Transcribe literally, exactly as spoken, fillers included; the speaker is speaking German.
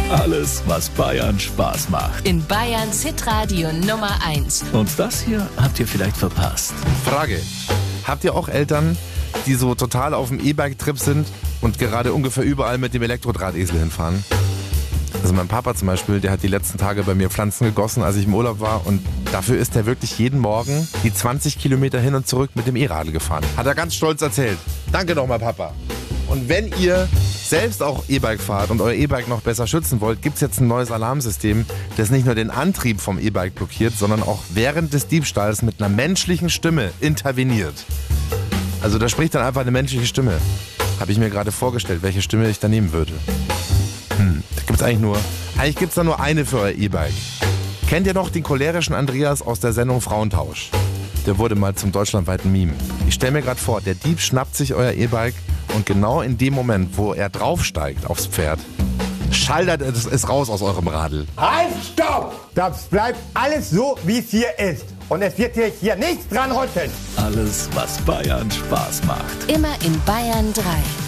Alles, was Bayern Spaß macht. In Bayerns Hitradio Nummer eins. Und das hier habt ihr vielleicht verpasst. Frage: Habt ihr auch Eltern, die so total auf dem E-Bike-Trip sind und gerade ungefähr überall mit dem Elektrodrahtesel hinfahren? Also mein Papa zum Beispiel, der hat die letzten Tage bei mir Pflanzen gegossen, als ich im Urlaub war, und dafür ist er wirklich jeden Morgen die zwanzig Kilometer hin und zurück mit dem E-Radl gefahren. Hat er ganz stolz erzählt. Danke nochmal, Papa. Und wenn ihr selbst auch E-Bike fahrt und euer E-Bike noch besser schützen wollt, gibt es jetzt ein neues Alarmsystem, das nicht nur den Antrieb vom E-Bike blockiert, sondern auch während des Diebstahls mit einer menschlichen Stimme interveniert. Also da spricht dann einfach eine menschliche Stimme. Habe ich mir gerade vorgestellt, welche Stimme ich da nehmen würde. Hm, da gibt's eigentlich nur, eigentlich gibt's da nur eine für euer E-Bike. Kennt ihr noch den cholerischen Andreas aus der Sendung Frauentausch? Der wurde mal zum deutschlandweiten Meme. Ich stelle mir gerade vor, der Dieb schnappt sich euer E-Bike und genau in dem Moment, wo er draufsteigt aufs Pferd, schaltet es raus aus eurem Radl. Halt, stopp! Das bleibt alles so, wie es hier ist. Und es wird hier, hier nichts dran rütteln. Alles, was Bayern Spaß macht. Immer in Bayern drei.